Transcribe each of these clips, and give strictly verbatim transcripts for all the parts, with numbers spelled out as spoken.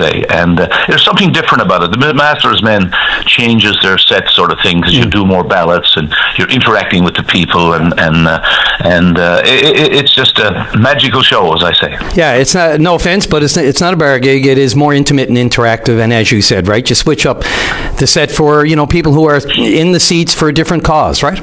say. And uh, there's something different about it. The Masters Men changes their set sort of thing because mm. you do more ballads and you're interacting with the people, and and uh, and uh, it, it's just a magical show, as I say. Yeah, it's not. No offense, but it's it's not a bar gig. It is more intimate and interactive, and as you said, right, you switch up the set for you know people who are in the seats for a different cause, right?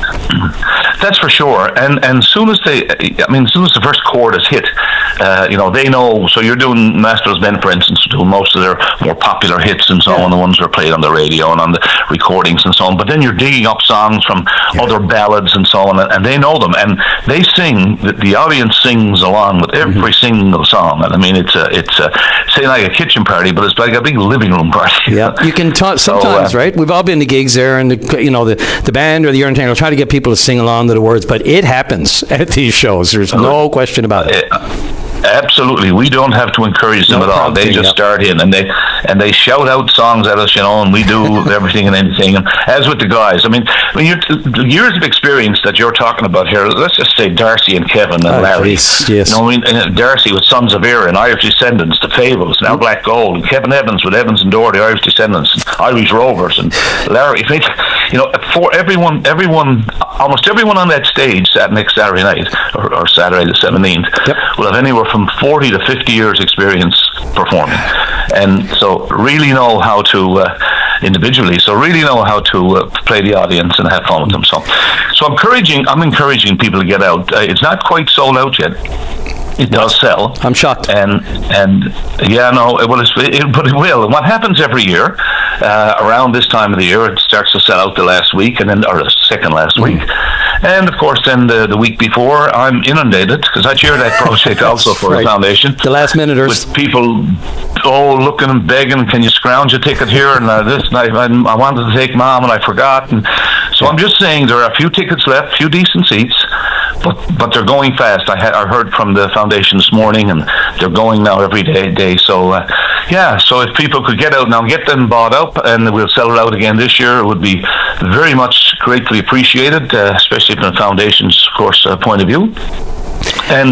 That's for sure. And and soon as they, I mean, as soon as the first chord is hit, uh, you know, they know. So you're doing Masters Men, for instance, doing most of their more popular hits and so yeah. on, the ones that are played on the radio and on the recordings and so on. But then you're digging up songs from yeah. other ballads and so on, and, and they know them, and they sing. The, the audience sings along with every mm-hmm. single song. And I mean, it's a, it's a, say like a kitchen party, but it's like a big living room party. Yeah, you can talk sometimes, so, uh, right? We've all been to gigs there, and the, you know, the the band or the entertainer will try to get people to sing along to the words, but it happens at these shows. There's no question about it. Uh, Absolutely, we don't have to encourage them no at all. They just up. start in and they and they shout out songs at us, you know, and we do everything and anything. And as with the guys, I mean, when you're the years of experience that you're talking about here, let's just say Darcy and Kevin and oh, Larry. Geez, yes. You know, I mean, and Darcy with Sons of Erin, Irish Descendants, The Fables, now mm-hmm. Black Gold, and Kevin Evans with Evans and Doherty, Irish Descendants, Irish Rovers, and Larry. You know, for everyone, everyone, almost everyone on that stage sat next Saturday night or, or Saturday the seventeenth yep. will have anywhere from forty to fifty years experience performing, and so really know how to uh, individually so really know how to uh, play the audience and have fun with them. So so I'm encouraging I'm encouraging people to get out. Uh, it's not quite sold out yet. It does sell. I'm shocked. And and yeah, no, well, it's, it, but it will. And what happens every year uh, around this time of the year, it starts to sell out the last week, and then or the second last mm. week, and of course, then the, the week before, I'm inundated because I chair that project also for right. the foundation. The last minuters with people, oh, looking and begging, can you scrounge a ticket here? And uh, this, and I, I wanted to take Mom, and I forgot. And so yeah. I'm just saying there are a few tickets left, few decent seats. But but they're going fast. I, ha- I heard from the foundation this morning, and they're going now every day. day. So uh, yeah. So if people could get out now, get them bought up, and we'll sell it out again this year, it would be very much greatly appreciated, uh, especially from the foundation's, of course, uh, point of view. And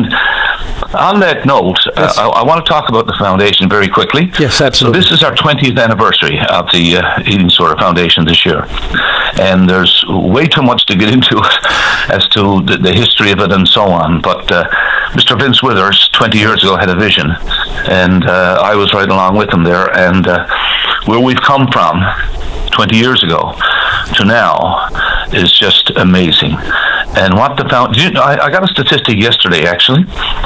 on that note, yes. uh, I, I want to talk about the foundation very quickly. Yes, absolutely. So this is our twentieth anniversary of the uh, Eating Disorder Foundation this year. And there's way too much to get into as to the, the history of it and so on. But uh, Mister Vince Withers, twenty years ago, had a vision. And uh, I was right along with him there. And uh, where we've come from twenty years ago to now is just amazing. And what the found, you know, I, I got a statistic yesterday, actually.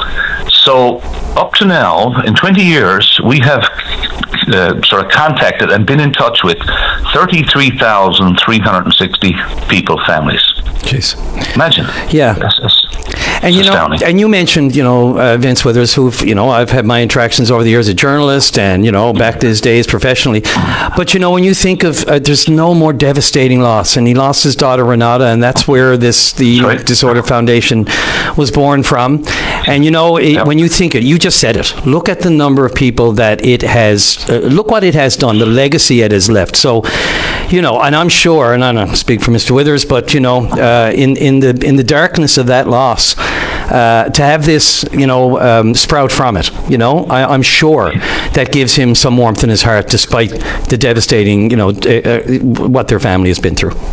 So up to now, in twenty years, we have uh, sort of contacted and been in touch with thirty-three thousand three hundred sixty people, families. Jeez. Imagine. Yeah. That's, that's, And you know, astounding. and you mentioned, you know, uh, Vince Withers, who, you know, I've had my interactions over the years as a journalist, and you know, back to his days professionally. But you know, when you think of, uh, there's no more devastating loss, and he lost his daughter Renata, and that's where this the right. Disorder Foundation was born from. And you know, it, yep. when you think it, you just said it. Look at the number of people that it has. Uh, look what it has done. The legacy it has left. So, you know, and I'm sure, and I don't speak for Mister Withers, but you know, uh, in in the in the darkness of that loss. Uh, to have this, you know, um, sprout from it, you know, I, I'm sure that gives him some warmth in his heart, despite the devastating, you know, uh, uh, what their family has been through.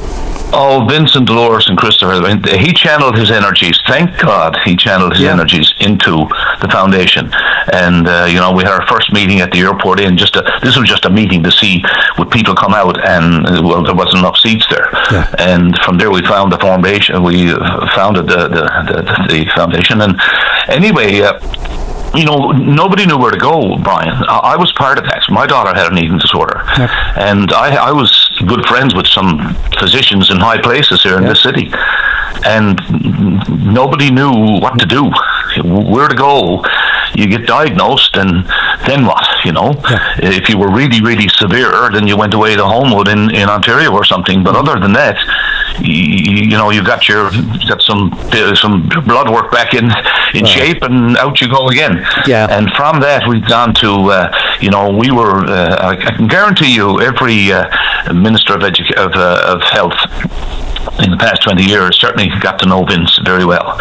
Oh, Vincent, Dolores, and Christopher, he channeled his energies. Thank God he channeled his yeah. energies into the foundation. And, uh, you know, we had our first meeting at the airport in just a, this was just a meeting to see would people come out, and, well, there wasn't enough seats there. Yeah. And from there we found the foundation, we founded the, the, the, the foundation. And anyway, uh, you know, nobody knew where to go, Brian. I was part of that. My daughter had an eating disorder. Yeah. And I, I was good friends with some physicians in high places here in yeah. the city. And nobody knew what to do, where to go. You get diagnosed, and then what, you know? Yeah. If you were really, really severe, then you went away to Homewood in, in Ontario or something. But other than that, you, you know, you got your got some some blood work back in, in right. shape, and out you go again. Yeah. And from that, we've gone to, uh, you know, we were, uh, I can guarantee you, every uh, Minister of, Edu- of, uh, of Health in the past twenty years certainly got to know Vince very well.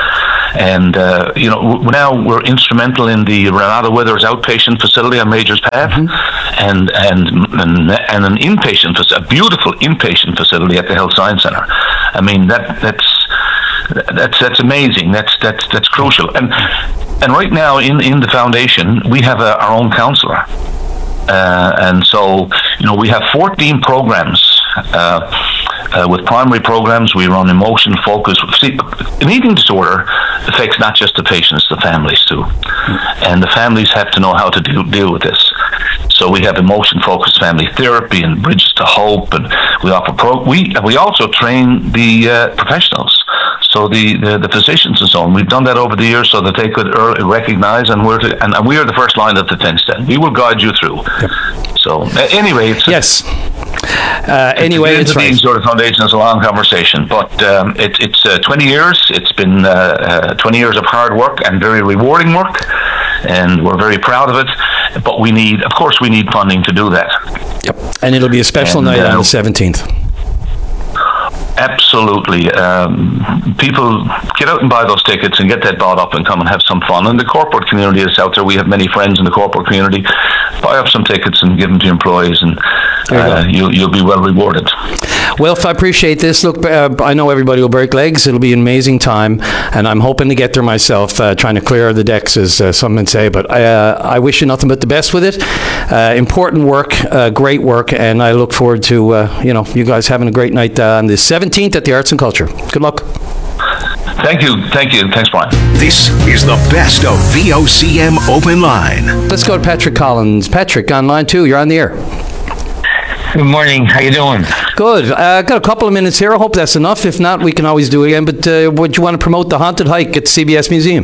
And, uh, you know, w- now we're instrumental in the Renata Withers outpatient facility on Major's Path, mm-hmm. and, and and and an inpatient, a beautiful inpatient facility at the Health Science Centre. I mean, that that's that's that's amazing. That's that's that's crucial. And and right now in, in the foundation, we have a, our own counsellor. Uh, and so, you know, we have fourteen programs. Uh, uh, with primary programs, we run emotion focus. See, an eating disorder affects not just the patients, the families too. Mm-hmm. And the families have to know how to deal, deal with this. So we have emotion focused family therapy and Bridges to Hope, and we offer pro. We we also train the uh, professionals. So the, the, the physicians and so on, we've done that over the years so that they could early recognize, and we're to, and, and we are the first line of defense. Then we will guide you through. Yep. So uh, anyway, it's yes. Uh, anyway, it's the right. Sort of Foundation is a long conversation, but um, it, it's uh, twenty years. It's been uh, uh, twenty years of hard work and very rewarding work, and we're very proud of it. But we need, of course, we need funding to do that. Yep. And it'll be a special and, night uh, on the seventeenth. Absolutely. Um, people get out and buy those tickets and get that bought up and come and have some fun. And the corporate community is out there. We have many friends in the corporate community. Buy up some tickets and give them to employees, and uh, you you'll, you'll be well rewarded. Well, I appreciate this. Look, uh, I know everybody will break legs. It'll be an amazing time, and I'm hoping to get there myself, uh, trying to clear the decks, as uh, some would say. But I, uh, I wish you nothing but the best with it. Uh, important work, uh, great work, and I look forward to uh, you know you guys having a great night uh, on the seventeenth at the Arts and Culture. Good luck. Thank you. Thank you. Thanks, Brian. This is the best of V O C M Open Line. Let's go to Patrick Collins. Patrick, on line two. You're on the air. Good morning. How you doing? Good. Uh, got a couple of minutes here. I hope that's enough. If not, we can always do it again. But uh, would you want to promote the Haunted Hike at the C B S Museum?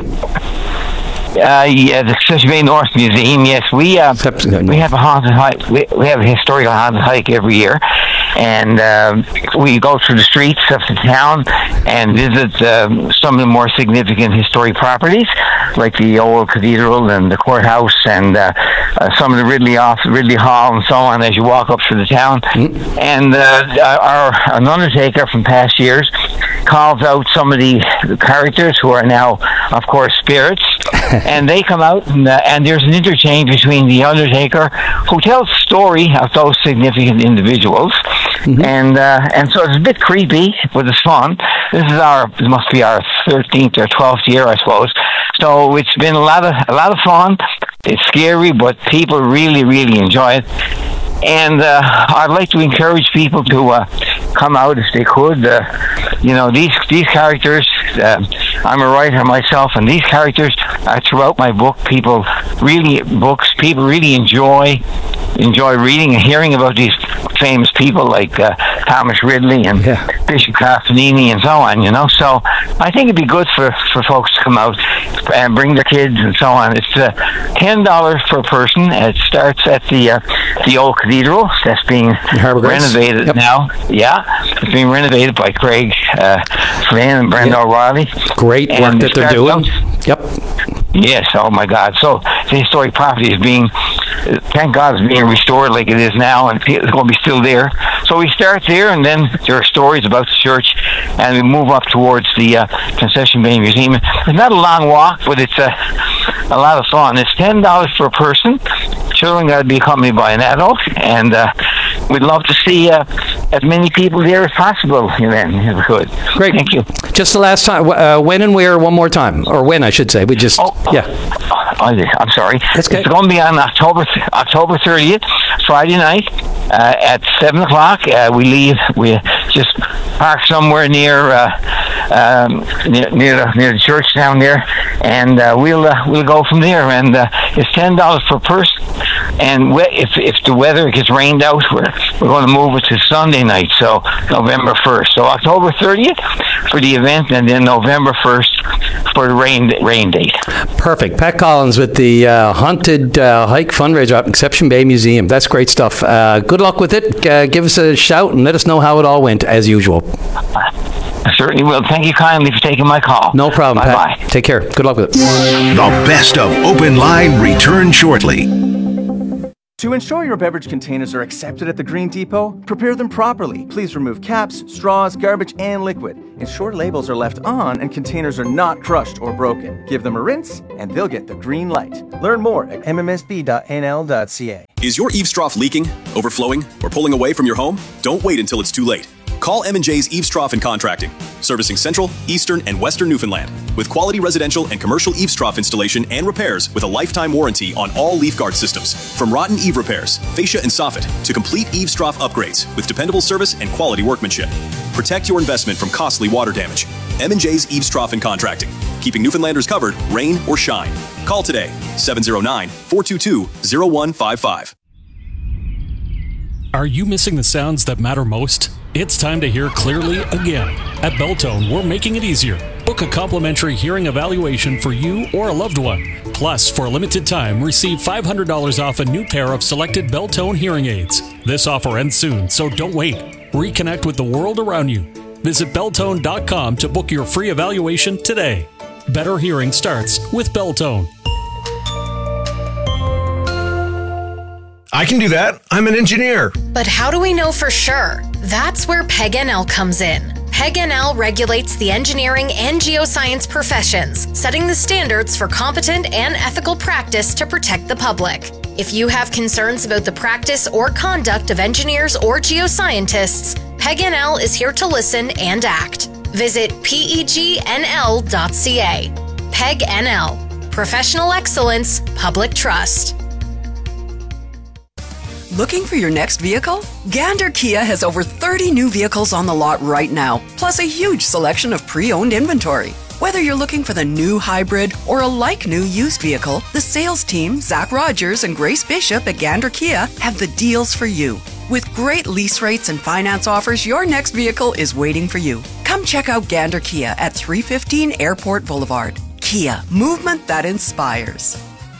Uh, yeah, the Concession Bay North Museum. Yes, we uh, we have a haunted hike. We, we have a historical haunted hike every year, and uh, we go through the streets of the town and visit um, some of the more significant historic properties, like the old cathedral and the courthouse, and uh, uh, some of the Ridley off Ridley Hall and so on. As you walk up through the town, mm-hmm. and uh, our an undertaker from past years calls out some of the characters who are now, of course, spirits. And they come out, and, uh, and there's an interchange between the undertaker, who tells the story of those significant individuals, mm-hmm. and uh, and so it's a bit creepy, but it's fun. This is our, it must be our thirteenth or twelfth year, I suppose. So it's been a lot of a lot of fun. It's scary, but people really, really enjoy it. And uh, I'd like to encourage people to uh, come out if they could. Uh, you know, these these characters, uh, I'm a writer myself, and these characters uh, throughout my book, people really, books, people really enjoy enjoy reading and hearing about these famous people like uh, Thomas Ridley and yeah. Bishop Castanini and so on, you know. So I think it'd be good for, for folks to come out and bring their kids and so on. It's uh, ten dollars per person. It starts at the uh, the old cathedral that's being renovated yep. now. Yeah, it's being renovated by Craig uh, Flynn and Brenda yep. O'Reilly. Great work and that they're doing. Out. Yep. Yes, oh my God. So the historic property is being, thank God, it's being restored like it is now, and it's going to be still there. So we start there, and then there are stories about the church, and we move up towards the uh, Concession Bay Museum. It's not a long walk, but it's a, a lot of fun. It's ten dollars per person. Children got to be accompanied by an adult, and uh, we'd love to see uh, as many people there as possible. Then, if we could. Great. Thank you. Just the last time, uh, when and where, one more time, or when I should say. We just, oh, yeah. I'm sorry. That's good. It's going to be on October October thirtieth, Friday night, uh, at seven o'clock. Uh, we leave. We just park somewhere near uh, um, near near the, near the church down there, and uh, we'll uh, we'll go from there. And uh, it's ten dollars per person. And we- if if the weather gets rained out, we're we're going to move it to Sunday night, so November first. So October thirtieth for the event, and then November first for the rain rain date. Perfect. Pat Collins with the uh, Haunted uh, Hike fundraiser at Concession Bay Museum. That's great stuff. Uh, good luck with it. Uh, give us a shout and let us know how it all went, as usual. I certainly will. Thank you kindly for taking my call. No problem, Bye-bye. Pat. Take care. Good luck with it. The best of Open Line returns shortly. To ensure your beverage containers are accepted at the Green Depot, prepare them properly. Please remove caps, straws, garbage, and liquid. Ensure labels are left on and containers are not crushed or broken. Give them a rinse, and they'll get the green light. Learn more at m m s b dot n l dot c a. Is your eaves trough leaking, overflowing, or pulling away from your home? Don't wait until it's too late. Call M and J's Eaves Trough and Contracting, servicing Central, Eastern, and Western Newfoundland, with quality residential and commercial eaves trough installation and repairs with a lifetime warranty on all leaf guard systems. From rotten eave repairs, fascia and soffit, to complete eaves trough upgrades with dependable service and quality workmanship. Protect your investment from costly water damage. M and J's Eaves Trough and Contracting, keeping Newfoundlanders covered, rain or shine. Call today, seven oh nine, four two two, oh one five five. Are you missing the sounds that matter most? It's time to hear clearly again. At Belltone, we're making it easier. Book a complimentary hearing evaluation for you or a loved one. Plus, for a limited time, receive five hundred dollars off a new pair of selected Belltone hearing aids. This offer ends soon, so don't wait. Reconnect with the world around you. Visit Belltone dot com to book your free evaluation today. Better hearing starts with Belltone. I can do that. I'm an engineer. But how do we know for sure? That's where P E G N L comes in. P E G N L regulates the engineering and geoscience professions, setting the standards for competent and ethical practice to protect the public. If you have concerns about the practice or conduct of engineers or geoscientists, P E G N L is here to listen and act. Visit P E G N L dot C A. P E G N L. Professional excellence, public trust. Looking for your next vehicle? Gander Kia has over thirty new vehicles on the lot right now, plus a huge selection of pre-owned inventory. Whether you're looking for the new hybrid or a like-new used vehicle, the sales team, Zach Rogers and Grace Bishop at Gander Kia, have the deals for you. With great lease rates and finance offers, your next vehicle is waiting for you. Come check out Gander Kia at three fifteen Airport Boulevard. Kia, movement that inspires.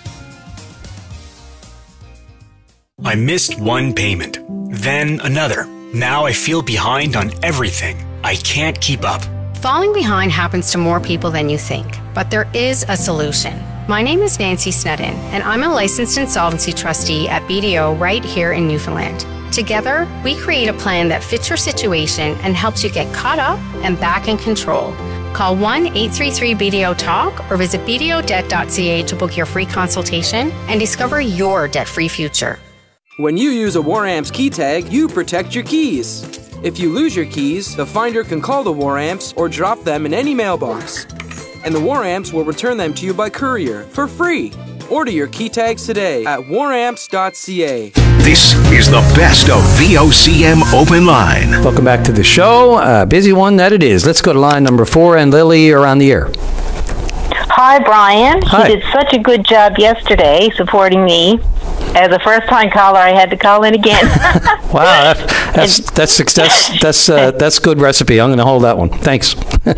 I missed one payment, then another. Now I feel behind on everything. I can't keep up. Falling behind happens to more people than you think, but there is a solution. My name is Nancy Snedden, and I'm a licensed insolvency trustee at B D O right here in Newfoundland. Together, we create a plan that fits your situation and helps you get caught up and back in control. Call one eight three three B D O talk or visit b d o debt dot c a to book your free consultation and discover your debt-free future. When you use a WarAmps key tag, you protect your keys. If you lose your keys, the finder can call the WarAmps or drop them in any mailbox. And the WarAmps will return them to you by courier for free. Order your key tags today at war amps dot c a. This is the best of V O C M Open Line. Welcome back to the show. Uh, busy one that it is. Let's go to line number four, and Lily, you're on the air. Hi, Brian. Hi. He did such a good job yesterday supporting me. As a first-time caller, I had to call in again. Wow, that, that's that's that's that's uh, that's good recipe. I'm going to hold that one. Thanks.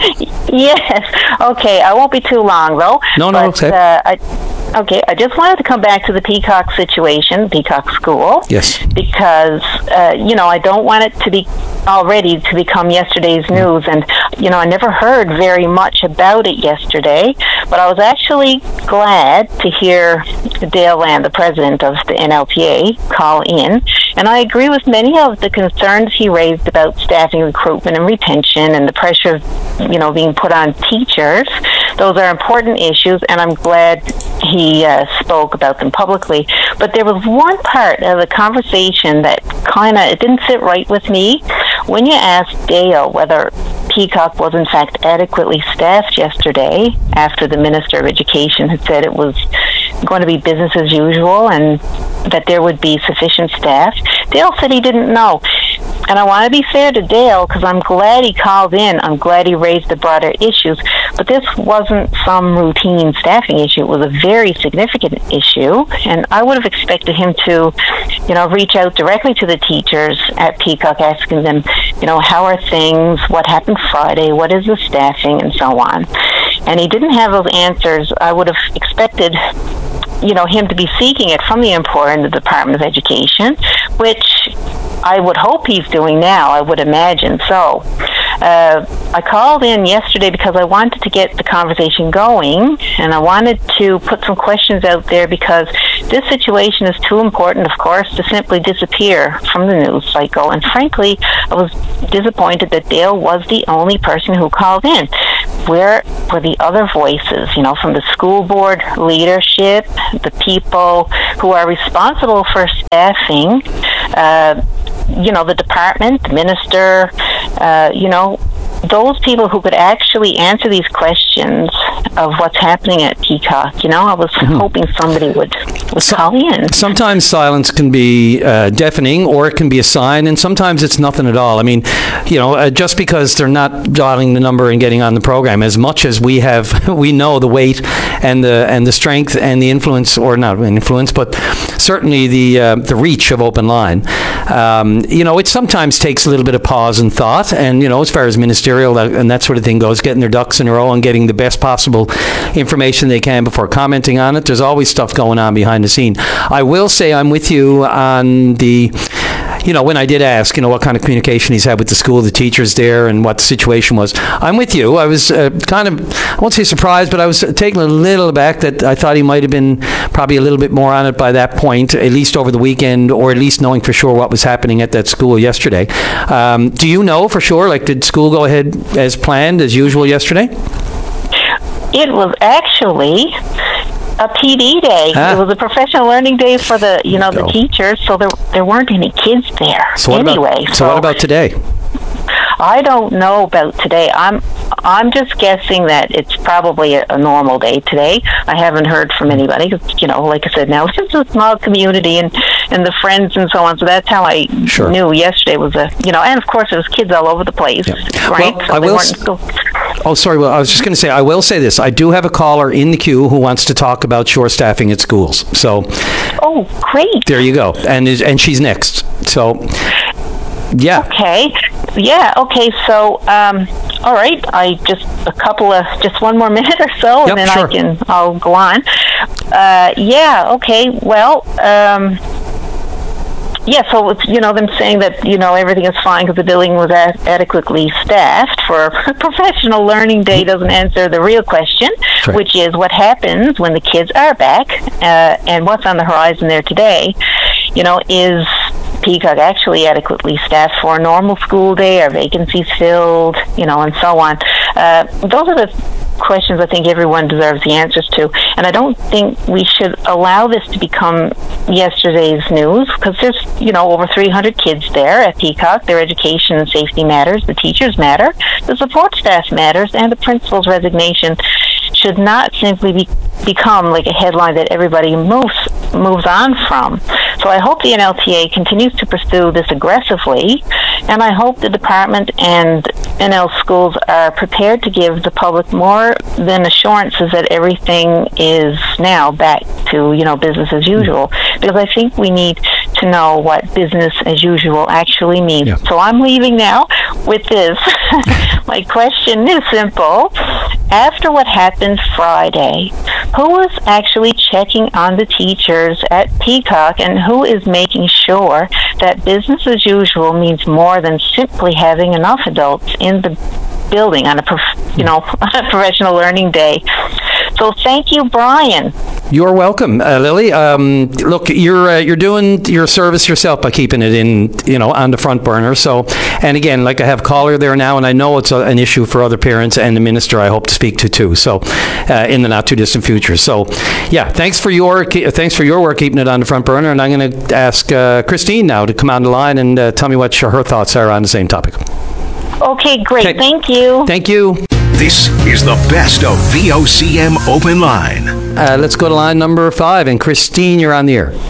Yes. Okay. I won't be too long though. No, no. But, okay. Uh, I, okay. I just wanted to come back to the Peacock situation, Peacock School. Yes. Because uh, you know, I don't want it to be already to become yesterday's news, and you know, I never heard very much about it yesterday. But I was actually glad to hear Dale Land, the president of the N L P A, call in, and I agree with many of the concerns he raised about staffing recruitment and retention and the pressure of, you know, being put on teachers. Those are important issues, and I'm glad he uh, spoke about them publicly. But there was one part of the conversation that kind of, it didn't sit right with me. When you asked Dale whether Peacock was in fact adequately staffed yesterday, after the Minister of Education had said it was going to be business as usual and that there would be sufficient staff, Dale said he didn't know. And I want to be fair to Dale, because I'm glad he called in. I'm glad he raised the broader issues. But this wasn't some routine staffing issue. It was a very significant issue. And I would have expected him to, you know, reach out directly to the teachers at Peacock, asking them, you know, how are things? What happened Friday? What is the staffing? And so on. And he didn't have those answers. I would have expected, you know, him to be seeking it from the employer and the Department of Education, which I would hope he's doing now. I would imagine so. Uh, I called in yesterday because I wanted to get the conversation going, and I wanted to put some questions out there because this situation is too important, of course, to simply disappear from the news cycle. And frankly, I was disappointed that Dale was the only person who called in. Where were the other voices, you know, from the school board leadership, the people who are responsible for staffing, uh, you know, the department, the minister, uh, you know, those people who could actually answer these questions of what's happening at Peacock. You know, I was mm-hmm. hoping somebody would, would so, call in. Sometimes silence can be uh, deafening, or it can be a sign, and sometimes it's nothing at all. I mean, you know, uh, just because they're not dialing the number and getting on the program, as much as we have, we know the weight and the and the strength and the influence, or not influence, but certainly the uh, the reach of Open Line. Um, you know, it sometimes takes a little bit of pause and thought, and you know, as far as ministerial and that sort of thing goes, getting their ducks in a row and getting the best possible information they can before commenting on it. There's always stuff going on behind the scene. I will say I'm with you on the, you know, when I did ask, you know, what kind of communication he's had with the school, the teachers there, and what the situation was. I'm with you. I was uh, kind of, I won't say surprised, but I was taken a little aback that I thought he might have been probably a little bit more on it by that point, at least over the weekend, or at least knowing for sure what was happening at that school yesterday. Um, do you know for sure, like, did school go ahead as planned, as usual yesterday? It was actually a P D day. Ah. It was a professional learning day for the, you know, the teachers, so there there weren't any kids there. So what anyway, about, so, so what about today? I don't know about today. I'm I'm just guessing that it's probably a, a normal day today. I haven't heard from anybody. You know, like I said, now it's a small community and, and the friends and so on. So that's how I sure. knew yesterday was a, you know, and of course it was kids all over the place, yeah. right? Well, so I they will weren't s- school. Oh, sorry. Well, I was just going to say, I will say this. I do have a caller in the queue who wants to talk about short staffing at schools. So, oh, great. There you go. And is, and she's next. So, yeah. Okay. Yeah. Okay. So, um, all right. I just a couple of just one more minute or so, and yep, then sure. I can I'll go on. Uh, yeah. Okay. Well. Um, Yeah, so it's, you know, them saying that, you know, everything is fine because the building was ad- adequately staffed for a professional learning day doesn't answer the real question, right. which is what happens when the kids are back, uh, and what's on the horizon there today, you know, is Peacock actually adequately staffed for a normal school day? Are vacancies filled? You know, and so on. Uh, those are the questions I think everyone deserves the answers to, and I don't think we should allow this to become yesterday's news, because there's, you know, over three hundred kids there at Peacock. Their education and safety matters, the teachers matter, the support staff matters, and the principal's resignation should not simply be, become like a headline that everybody moves moves on from. So I hope the N L T A continues to pursue this aggressively, and I hope the department and N L schools are prepared to give the public more than assurances that everything is now back to, you know, business as usual, because I think we need to know what business as usual actually means. Yeah. So I'm leaving now with this. My question is simple. After what happened Friday, who was actually checking on the teachers at Peacock, and who is making sure that business as usual means more than simply having enough adults in the building on a, prof- you know, on a professional learning day? So thank you, Brian. You're welcome, uh, Lily. Um, look, you're uh, you're doing your service yourself by keeping it in, you know, on the front burner. So, and again, like I have a caller there now, and I know it's a, an issue for other parents and the minister I hope to speak to too. So, uh, in the not too distant future. So, yeah, thanks for your thanks for your work keeping it on the front burner. And I'm going to ask uh, Christine now to come on the line and uh, tell me what her thoughts are on the same topic. Okay, great. Okay. Thank you. Thank you. This is the best of V O C M Open Line. Uh, let's go to line number five. And Christine, you're on the air.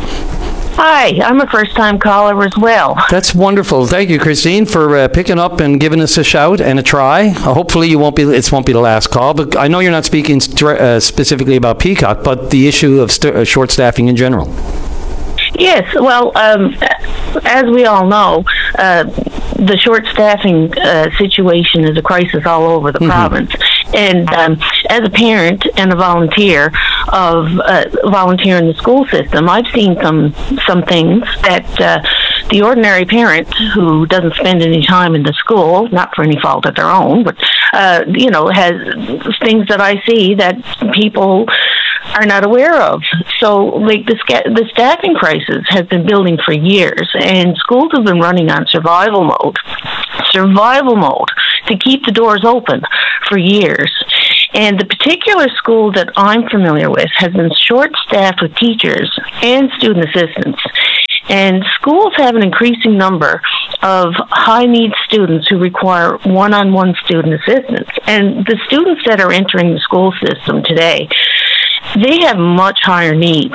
Hi, I'm a first-time caller as well. That's wonderful. Thank you, Christine, for uh, picking up and giving us a shout and a try. Uh, hopefully, you won't be. It won't be the last call. But I know you're not speaking st- uh, specifically about Peacock, but the issue of st- uh, short staffing in general. Yes, well, um, as we all know, uh, the short staffing uh, situation is a crisis all over the mm-hmm. province. And um, as a parent and a volunteer of uh, volunteer in the school system, I've seen some some things that uh, the ordinary parent who doesn't spend any time in the school, not for any fault of their own, but, uh, you know, has things that I see that people are not aware of. So, like, the, sca- the staffing crisis has been building for years, and schools have been running on survival mode. Survival mode to keep the doors open for years. And the particular school that I'm familiar with has been short-staffed with teachers and student assistants. And schools have an increasing number of high-need students who require one-on-one student assistance. And the students that are entering the school system today, they have much higher needs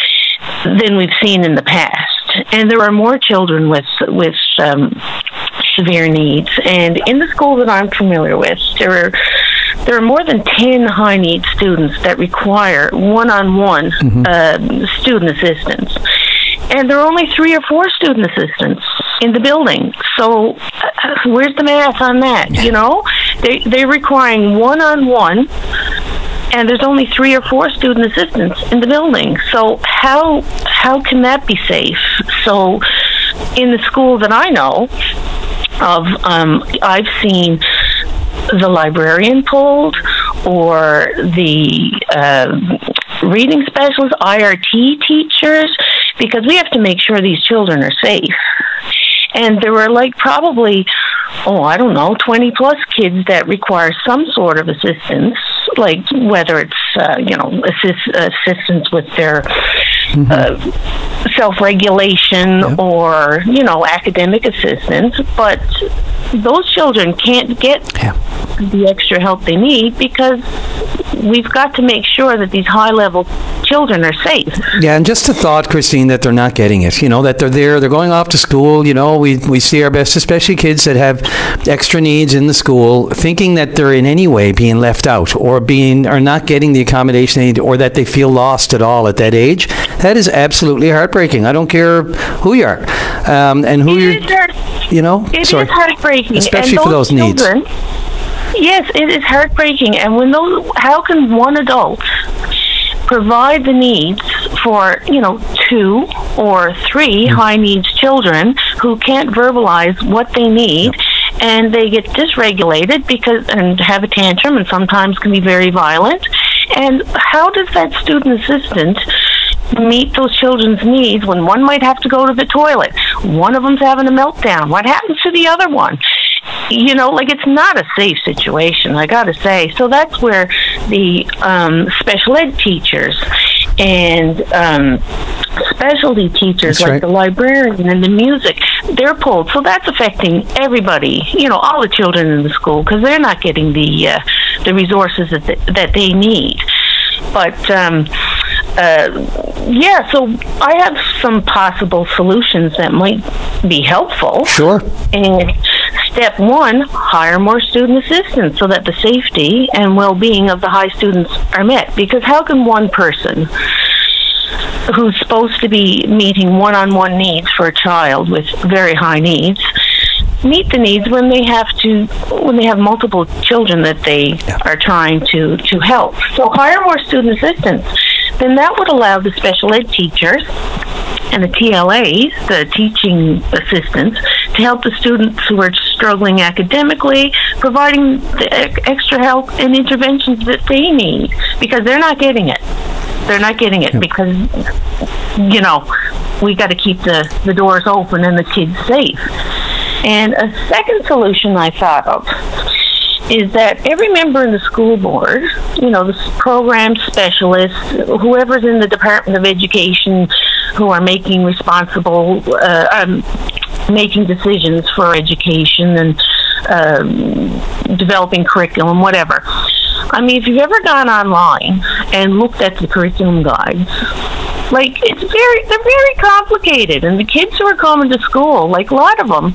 than we've seen in the past. And there are more children with with um, severe needs. And in the school that I'm familiar with, there are there are more than ten high-need students that require one-on-one mm-hmm. uh, student assistance. And there are only three or four student assistants in the building. So uh, where's the math on that? You know, they, they're requiring one-on-one, and there's only three or four student assistants in the building. So how how can that be safe? So in the school that I know of, um, I've seen the librarian pulled, or the uh, reading specialists, I R T teachers, because we have to make sure these children are safe. And there were like probably, oh, I don't know, twenty plus kids that require some sort of assistance, like whether it's, uh, you know, assist, assistance with their mm-hmm. uh, self-regulation yep. or, you know, academic assistance. But those children can't get yeah. the extra help they need because we've got to make sure that these high-level children are safe. Yeah, and just the thought, Christine, that they're not getting it, you know, that they're there, they're going off to school, you know, we we see our best, especially kids that have extra needs in the school, thinking that they're in any way being left out or being or not getting the accommodation they need, or that they feel lost at all at that age. That is absolutely heartbreaking. I don't care who you are um, and who you're, you know, it sorry. is heartbreaking. Especially and for those children, needs. Yes, it is heartbreaking. And when those, how can one adult provide the needs for, you know, two or three mm. high needs children who can't verbalize what they need, yep. and they get dysregulated because and have a tantrum and sometimes can be very violent? And how does that student assistant meet those children's needs when one might have to go to the toilet, one of them's having a meltdown? What happens to the other one? You know, like, it's not a safe situation, I gotta say. So that's where the um, special ed teachers and um, specialty teachers, that's like right. the librarian and the music, they're pulled. So that's affecting everybody, you know, all the children in the school, because they're not getting the uh, the resources that they, that they need. But um, uh, yeah, so I have some possible solutions that might be helpful. Sure. And step one, hire more student assistants so that the safety and well-being of the high students are met. Because how can one person who's supposed to be meeting one-on-one needs for a child with very high needs meet the needs when they have to, when they have multiple children that they yeah. are trying to, to help? So hire more student assistants. Then that would allow the special ed teachers and the T L As, the teaching assistants, to help the students who are struggling academically, providing the extra help and interventions that they need, because they're not getting it. They're not getting it because, you know, we got to keep the, the doors open and the kids safe. And a second solution I thought of is that every member in the school board, you know, the program specialists, whoever's in the Department of Education who are making responsible, uh, um, making decisions for education and um, developing curriculum, whatever. I mean, if you've ever gone online and looked at the curriculum guides, like, it's very, they're very complicated. And the kids who are coming to school, like a lot of them,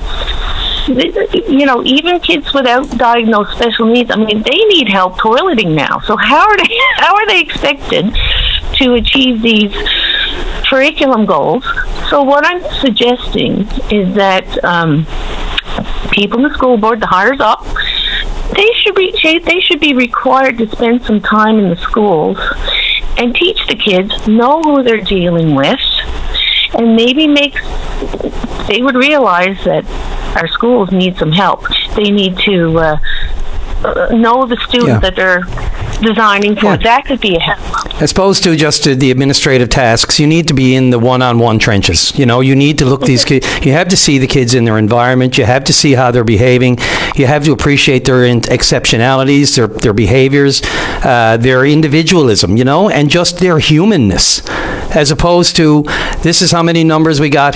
you know, even kids without diagnosed special needs, I mean, they need help toileting now. So how are they, how are they expected to achieve these curriculum goals? So what I'm suggesting is that um, people in the school board, the hires up, they should be they should be required to spend some time in the schools and teach the kids, know who they're dealing with, and maybe makes they would realize that our schools need some help. They need to uh, know the students Yeah. that they're designing for. Yeah. That could be a help. As opposed to just uh, the administrative tasks, you need to be in the one-on-one trenches. You know, you need to look these kids. You have to see the kids in their environment. You have to see how they're behaving. You have to appreciate their in- exceptionalities, their their behaviors, uh, their individualism. You know, and just their humanness, as opposed to this is how many numbers we got